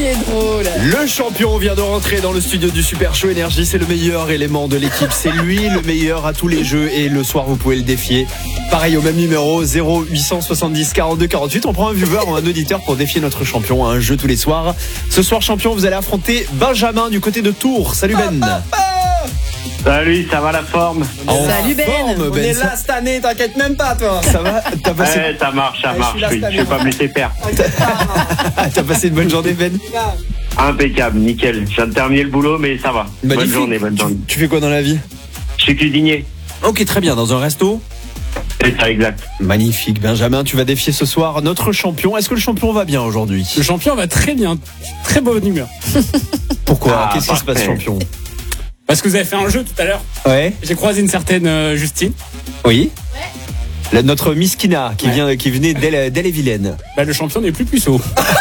est drôle. Le champion vient de rentrer dans le studio du Super Show Énergie. C'est le meilleur élément de l'équipe. C'est lui le meilleur à tous les jeux. Et le soir, vous pouvez le défier. Pareil, au même numéro, 0870 42 48. On prend un viewer ou un auditeur pour défier notre champion à un jeu tous les soirs. Ce soir, champion, vous allez affronter Benjamin du côté de Tours. Salut Ben. Salut, ça va la forme? Salut Ben. Forme, On est là cette année, t'inquiète même pas toi. Ça va? T'as passé... Ouais, ça marche, je suis là oui. cette année. Je vais pas me laisser faire. T'as passé une bonne journée, Ben? Impeccable, nickel. Je viens de terminer le boulot, mais ça va. Magnifique. Bonne journée. Tu fais quoi dans la vie? Je suis cuisinier. Ok, très bien. Dans un resto? C'est ça, exact. Magnifique. Benjamin, tu vas défier ce soir notre champion. Est-ce que le champion va bien aujourd'hui? Le champion va très bien. Très bonne humeur. Pourquoi? Ah, Qu'est-ce qui se passe, parfait. champion? Parce que vous avez fait un jeu tout à l'heure. Ouais. J'ai croisé une certaine Justine. Oui. Notre Miss Kina qui venait d'Elle-et-Vilaine. Bah, le champion n'est plus puceau.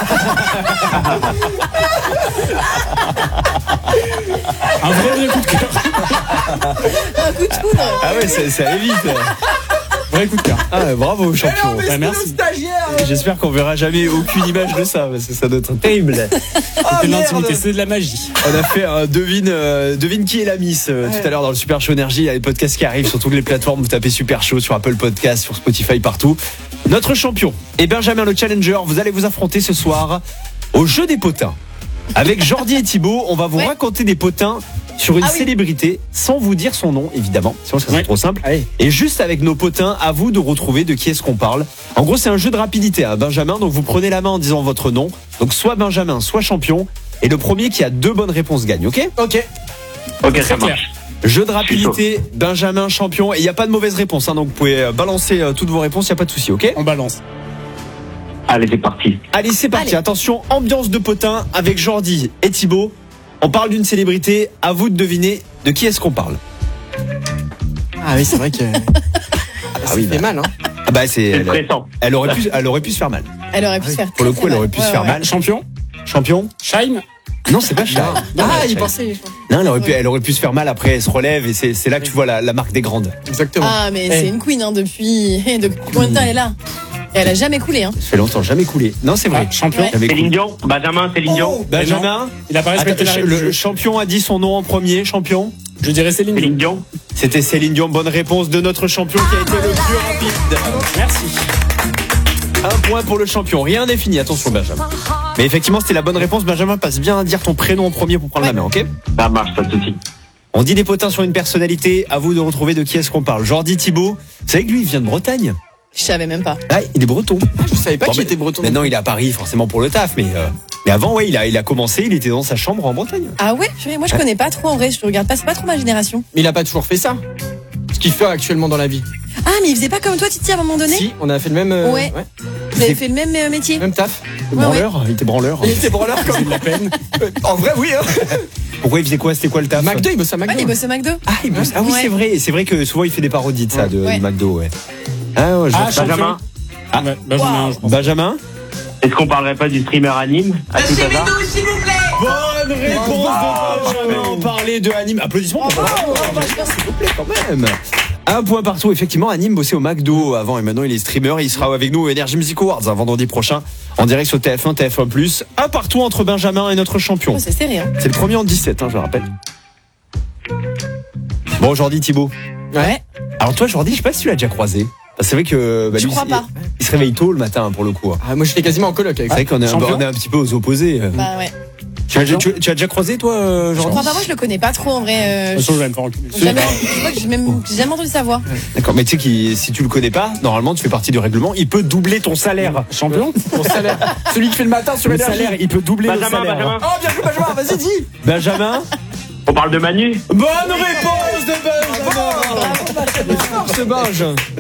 Un vrai coup de cœur. Un coup de foudre. Ah ouais, ça allait vite. Vrai coup de cœur. Ah, bravo, champion. Bah, merci. J'espère qu'on verra jamais aucune image de ça, parce que ça doit être terrible. C'est de l'intimité, c'est de la magie. On a fait un devine qui est la Miss tout à l'heure dans le Super Show Énergie. Il y a les podcasts qui arrivent sur toutes les plateformes. Vous tapez Super Show sur Apple Podcasts, sur Spotify, partout. Notre champion et Benjamin le Challenger, vous allez vous affronter ce soir au jeu des potins. Avec Jordi et Thibaut, on va vous raconter des potins sur une célébrité sans vous dire son nom, évidemment. Sinon, ça serait trop simple. Et juste avec nos potins, à vous de retrouver de qui est-ce qu'on parle. En gros, c'est un jeu de rapidité, hein, Benjamin. Donc, vous prenez la main en disant votre nom. Donc, soit Benjamin, soit champion. Et le premier qui a 2 bonnes réponses gagne, ok? Ok. Ok, ça clair. marche. Jeu de rapidité, Benjamin, champion. Et il n'y a pas de mauvaise réponse, hein, donc vous pouvez balancer toutes vos réponses, il n'y a pas de souci, ok? On balance. Allez, c'est parti. Allez, c'est parti. Allez. Attention, ambiance de potin avec Jordi et Thibaut. On parle d'une célébrité. À vous de deviner de qui est-ce qu'on parle. Ah oui, c'est vrai que. Ça fait mal, hein. Ah bah C'est stressant. elle aurait pu se faire mal. Elle aurait pu se faire. Pour le très, coup, elle très aurait mal. pu se faire Ouais, mal. Champion. Champion? Shine. Non, c'est pas Shine. Il pensait. Non, elle aurait pu se faire mal. Après, elle se relève et c'est là que tu vois la marque des grandes. Exactement. Ah, mais c'est une queen, hein, depuis combien de temps elle est là? Et elle a jamais coulé, hein. Ça fait longtemps, jamais coulé. Non, c'est vrai. Ah, champion. Ouais. J'avais Céline coulé. Dion. Benjamin, Céline Dion. Benjamin. Il a pas respecté la Attends, règle du le jeu. champion a dit son nom en premier. Champion. Je dirais Céline Dion. Céline Dion. C'était Céline Dion. Bonne réponse de notre champion qui a été le plus rapide. Merci. Un point pour le champion. Rien n'est fini. Attention, Benjamin. Mais effectivement, c'était la bonne réponse. Benjamin, passe bien à dire ton prénom en premier pour prendre la main, ok? Ça marche, pas de souci. On dit des potins sur une personnalité. À vous de retrouver de qui est-ce qu'on parle. Jordi, Thibaut. Vous savez que lui, il vient de Bretagne. Je savais même pas. Ah, il est breton. Je savais pas Bon, qu'il mais- était breton. Maintenant, il est à Paris, forcément pour le taf. Mais avant, ouais, il a commencé. Il était dans sa chambre en Bretagne. Ah ouais? Purée, moi je connais pas trop en vrai, je regarde pas, c'est pas trop ma génération. Mais il a pas toujours fait ça. Ce qu'il fait actuellement dans la vie. Ah, mais il faisait pas comme toi, Titi, à un moment donné? Si, on a fait le même. Ouais. Vous avez fait le même métier? Même taf. Branleur. Il était branleur. Il était branleur comme. C'est de la peine. En vrai, oui. Hein. Pourquoi il faisait quoi? C'était quoi le taf? McDo, il bosse à Ouais, McDo. il bosse au McDo. Ah, il bosse- ah oui, Ouais. c'est vrai. C'est vrai que souvent il fait des parodies de ça, de Ouais. McDo, ouais. Ah, ouais, je vois. Ah, champion. Benjamin. Ah. Ouais, Benjamin, je pense. Benjamin. Est-ce qu'on parlerait pas du streamer anime à tout hasard? Bonne réponse de Benjamin. On parlait de Anime. Applaudissements pour Benjamin, s'il vous plaît, quand même. Un point partout. Effectivement, Anime bossait au McDo avant et maintenant il est streamer. Il sera avec nous au Energy Music Awards un vendredi prochain en direct sur TF1, TF1+. Un partout entre Benjamin et notre champion. Oh, c'est serré, hein. C'est le premier en 17, je le rappelle. Bon, Jordi, Thibaut. Ouais. Alors toi, Jordi, je sais pas si tu l'as déjà croisé. C'est vrai que Je crois pas. Il se réveille tôt le matin pour le coup. Ah, moi, j'étais quasiment en coloc avec C'est ça. vrai qu'on est, Champion. on est un petit peu aux opposés. Bah ouais. Tu as déjà croisé toi, Je Jordi? crois pas, moi je le connais pas trop en vrai. De toute façon, je vais me faire enculer. Jamais, je crois que j'ai jamais entendu sa voix. D'accord, mais tu sais que si tu le connais pas, normalement tu fais partie du règlement. Il peut doubler ton salaire. Champion. Mon salaire. Celui qui fait le matin sur Le Énergie. salaire, il peut doubler le Benjamin, salaire. Benjamin. Oh, bien joué, Benjamin, vas-y, dis. Benjamin. On parle de Manu. Bonne réponse de Benjamin. Bravo, Force Benj.